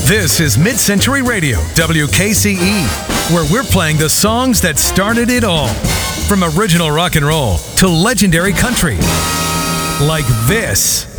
This is Mid-Century Radio, WKCE, where we're playing the songs that started it all. From original rock and roll to legendary country. Like this.